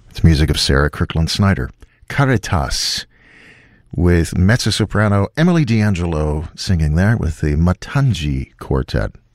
It's music of Sarah Kirkland Snyder. Caritas, with mezzo-soprano Emily D'Angelo singing there with the Matangi Quartet.